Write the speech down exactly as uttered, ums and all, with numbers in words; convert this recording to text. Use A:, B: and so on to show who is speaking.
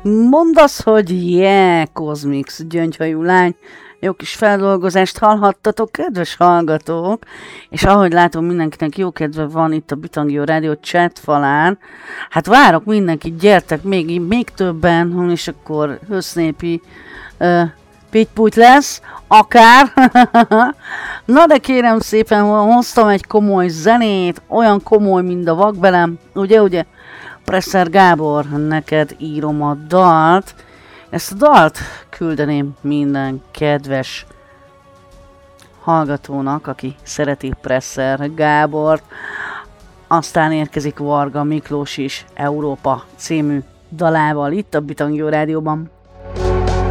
A: Mondasz, hogy yeah, Cosmix, gyöngyhajú lány. Jó kis feldolgozást hallhattatok, kedves hallgatók, és ahogy látom, mindenkinek jó kedve van itt a Bitangió Rádió chat falán. Hát várok mindenkit, gyertek még, még többen, és akkor össznépi uh, pitty lesz, akár. Na de kérem szépen, hoztam egy komoly zenét, olyan komoly, mint a vakbelem, ugye, ugye? Presser Gábor, neked írom a dalt. Ezt a dalt küldeném minden kedves hallgatónak, aki szereti Presser Gábort. Aztán érkezik Varga Miklós is Európa című dalával itt a Bitangió Rádióban.